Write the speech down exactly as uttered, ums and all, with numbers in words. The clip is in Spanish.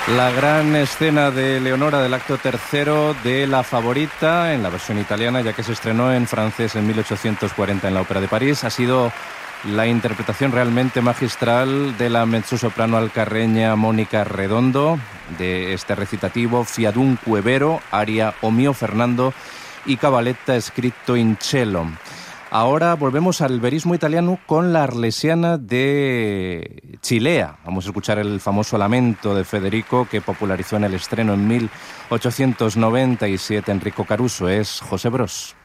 La gran escena de Leonora del acto tercero de La Favorita, en la versión italiana, ya que se estrenó en francés en mil ochocientos cuarenta en la Ópera de París, ha sido la interpretación realmente magistral de la mezzosoprano alcarreña Mónica Redondo, de este recitativo Fiadunque Vero, aria O mio Fernando y cabaletta scritto in cielo. Ahora volvemos al verismo italiano con la Arlesiana de Chilea. Vamos a escuchar el famoso lamento de Federico que popularizó en el estreno en mil ochocientos noventa y siete Enrico Caruso. Es José Bros.